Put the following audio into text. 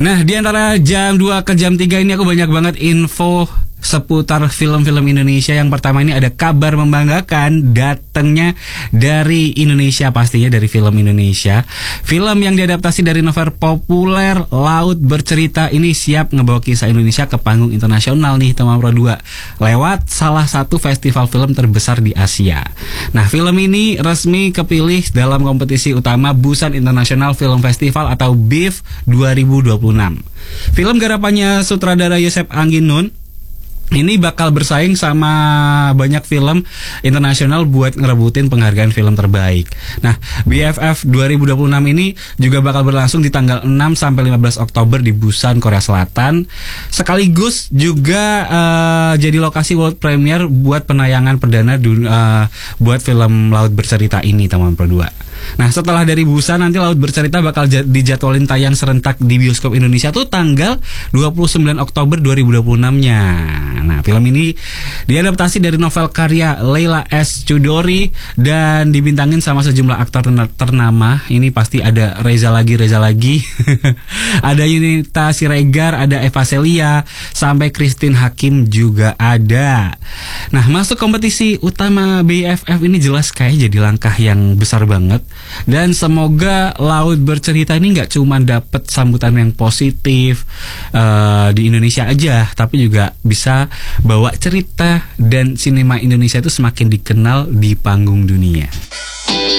Nah, di antara jam 2 ke jam 3 ini aku banyak banget info seputar film-film Indonesia. Yang pertama ini ada kabar membanggakan datangnya dari Indonesia, pastinya dari film Indonesia. Film yang diadaptasi dari novel populer Laut Bercerita ini siap ngebawa kisah Indonesia ke panggung internasional nih, teman Pro 2, lewat salah satu festival film terbesar di Asia. Nah, film ini resmi kepilih dalam kompetisi utama Busan International Film Festival atau BIF 2026. Film garapannya sutradara Yosep Angginun ini bakal bersaing sama banyak film internasional buat ngerebutin penghargaan film terbaik. Nah, BFF 2026 ini juga bakal berlangsung di tanggal 6 sampai 15 Oktober di Busan, Korea Selatan. Sekaligus juga jadi lokasi world premiere buat penayangan perdana buat film Laut Bercerita ini, teman Pro 2. Nah, setelah dari Busan, nanti Laut Bercerita bakal dijadwalin tayang serentak di bioskop Indonesia tuh tanggal 29 Oktober 2026-nya. Nah, film ini diadaptasi dari novel karya Leila S. Chudori dan dibintangin sama sejumlah aktor ternama. Ini pasti ada Reza lagi ada Yunita Siregar, ada Eva Celia, sampai Christine Hakim juga ada. Nah, masuk kompetisi utama BFF ini jelas kayak jadi langkah yang besar banget. Dan semoga Laut Bercerita ini nggak cuma dapet sambutan yang positif di Indonesia aja, tapi juga bisa bawa cerita dan sinema Indonesia itu semakin dikenal di panggung dunia.